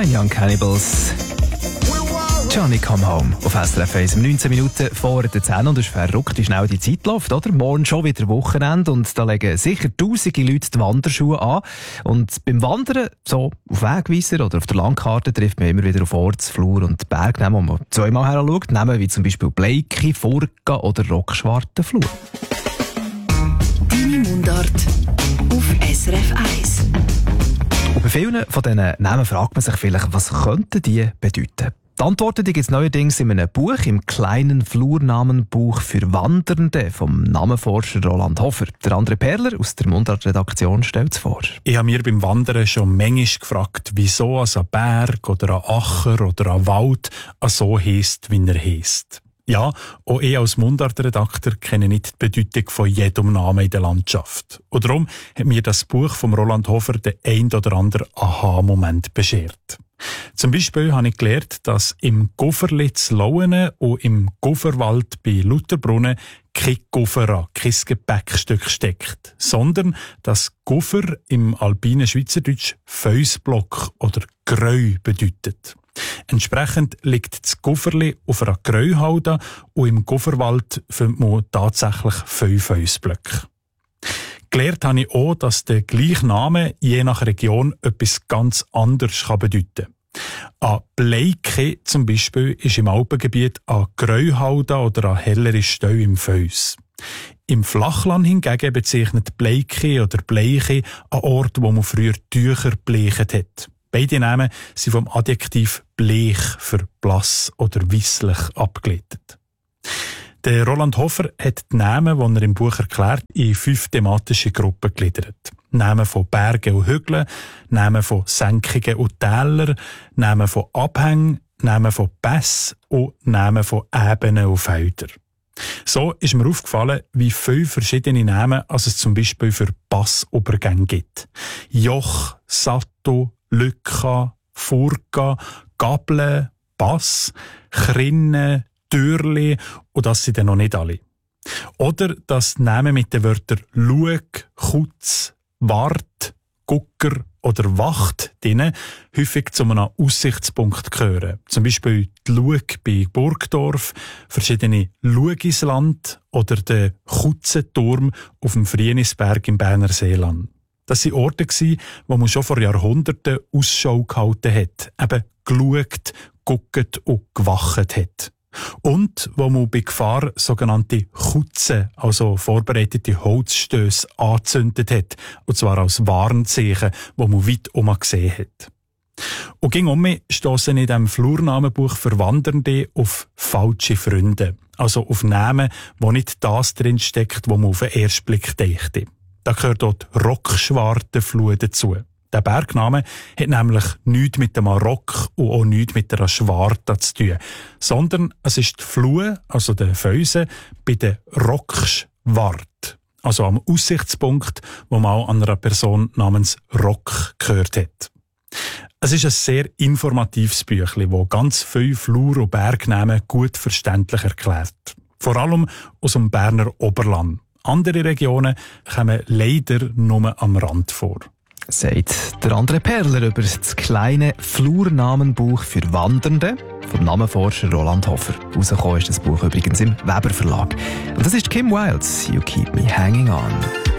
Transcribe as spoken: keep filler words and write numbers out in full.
Fine Young Cannibals. Johnny Come Home auf S R F eins. neunzehn Minuten vor der zehn und es ist verrückt, wie schnell die Zeit läuft, oder? Morgen schon wieder Wochenende und da legen sicher tausende Leute die Wanderschuhe an. Und beim Wandern, so auf Wegweiser oder auf der Landkarte, trifft man immer wieder auf Orts-, Flur- und Bergnamen, wo man zweimal her schaut. Namen wie zum Beispiel Bleiki, Furka oder Rockschwartenflur. Deine Mundart auf S R F eins. Und bei vielen von diesen Namen fragt man sich vielleicht, was könnten die bedeuten? Die Antworten gibt es neuerdings in einem Buch, im kleinen Flurnamenbuch für Wandernde vom Namenforscher Roland Hofer. Der André Perler aus der Mundart-Redaktion stellt es vor. Ich habe mir beim Wandern schon manchmal gefragt, wieso ein Berg oder ein Acher oder ein Wald so heisst, wie er heisst. Ja, auch ich als Mundart-Redakteur kenne nicht die Bedeutung von jedem Namen in der Landschaft. Und darum hat mir das Buch von Roland Hofer den ein oder anderen Aha-Moment beschert. Zum Beispiel habe ich gelernt, dass im Gufferli zu Lauenen und im Gufferwald bei Lutherbrunnen kein Guffera, kein Gepäckstück steckt, sondern dass Guffer im alpinen Schweizerdeutsch Felsblock oder Greu bedeutet. Entsprechend liegt das Gufferli auf einer Greuhalde und im Gufferwald findet man tatsächlich fünf Felsblöcke. Gelernt habe ich auch, dass der gleiche Name je nach Region etwas ganz anderes bedeuten kann. Ein Bleiki zum Beispiel ist im Alpengebiet eine Greuhalde oder eine hellere Stelle im Fels. Im Flachland hingegen bezeichnet Bleiki oder Bleichi einen Ort, wo man früher Tücher bleicht hat. Beide Namen sind vom Adjektiv bleich für blass oder weisslich abgeleitet. Der Roland Hofer hat die Namen, die er im Buch erklärt, in fünf thematische Gruppen gegliedert. Namen von Bergen und Hügeln, Namen von Senkungen und Tälern, Namen von Abhängen, Namen von Pässen und Namen von Ebenen und Feldern. So ist mir aufgefallen, wie viele verschiedene Namen also es zum Beispiel für Passübergänge gibt. Joch, Sattel, Lücka, Furka, Gabel, Pass, Chrinne, Türli und das sind dann noch nicht alle. Oder dass Namen mit den Wörtern Lueg, Kutz, Wart, Gucker oder Wacht drinnen häufig zu einem Aussichtspunkt gehören. Zum Beispiel die Lueg bei Burgdorf, verschiedene Luegisland oder der Kutzenturm auf dem Frienisberg im Berner Seeland. Das waren Orte, wo man schon vor Jahrhunderten Ausschau gehalten hat, eben geschaut, geguckt und gewacht hat. Und wo man bei Gefahr sogenannte Kutzen, also vorbereitete Holzstöße, angezündet hat, und zwar als Warnzeichen, wo man weit um gesehen hat. Und ging um mich stossen in diesem Flurnamenbuch für Wandernde auf falsche Freunde, also auf Namen, wo nicht das drinsteckt, wo man auf den ersten Blick dächte. Da gehört dort Rockschwartenflur dazu. Der Bergname hat nämlich nichts mit dem Rock und auch nichts mit der Schwarte zu tun, sondern es ist die Flur, also der Felsen, bei der Rockschwart, also am Aussichtspunkt, wo man auch an einer Person namens Rock gehört hat. Es ist ein sehr informatives Büchlein, das ganz viele Flur- und Bergnamen gut verständlich erklärt. Vor allem aus dem Berner Oberland. Andere Regionen kommen leider nur am Rand vor. Sagt der André Perler über das kleine Flurnamenbuch für Wandernde vom Namenforscher Roland Hofer. Rausgekommen ist das Buch übrigens im Weber Verlag. Und das ist Kim Wilde, You Keep Me Hanging On.